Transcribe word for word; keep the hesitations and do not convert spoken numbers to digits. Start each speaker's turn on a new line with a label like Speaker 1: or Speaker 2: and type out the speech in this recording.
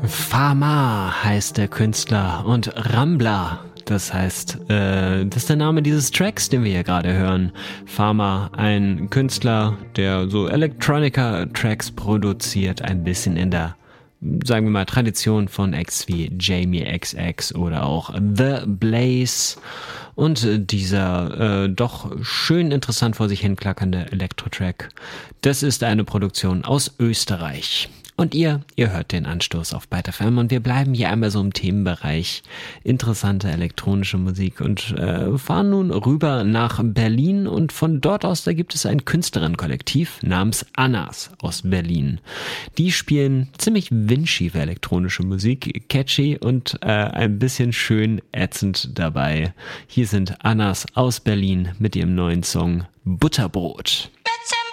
Speaker 1: Fama heißt der Künstler und Rambler, das heißt, äh, das ist der Name dieses Tracks, den wir hier gerade hören. Fama, ein Künstler, der so Electronica-Tracks produziert, ein bisschen in der, sagen wir mal, Tradition von Acts wie Jamie X X oder auch The Blaze. Und dieser äh, doch schön interessant vor sich hin klackernde Elektro-Track, das ist eine Produktion aus Österreich. Und ihr, ihr hört den Anstoß auf Byte F M und wir bleiben hier einmal so im Themenbereich interessante elektronische Musik und äh, fahren nun rüber nach Berlin und von dort aus, da gibt es ein Künstlerinnenkollektiv namens Annas aus Berlin. Die spielen ziemlich windschiefe elektronische Musik, catchy und äh, ein bisschen schön ätzend dabei. Hier sind Annas aus Berlin mit ihrem neuen Song Butterbrot.
Speaker 2: Bitte